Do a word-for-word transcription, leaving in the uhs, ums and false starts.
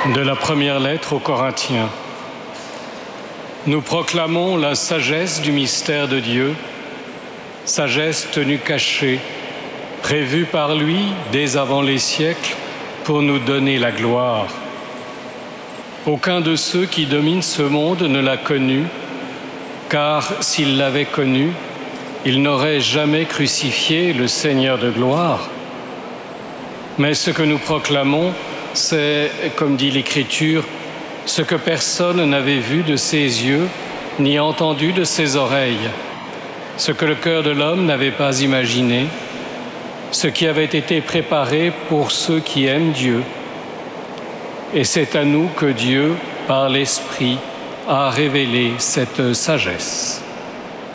De la première lettre aux Corinthiens. Nous proclamons la sagesse du mystère de Dieu, sagesse tenue cachée, prévue par lui dès avant les siècles pour nous donner la gloire. Aucun de ceux qui dominent ce monde ne l'a connu, car s'il l'avait connu, il n'aurait jamais crucifié le Seigneur de gloire. Mais ce que nous proclamons, c'est, comme dit l'Écriture, ce que personne n'avait vu de ses yeux, ni entendu de ses oreilles, ce que le cœur de l'homme n'avait pas imaginé, ce qui avait été préparé pour ceux qui aiment Dieu. Et c'est à nous que Dieu, par l'Esprit, a révélé cette sagesse.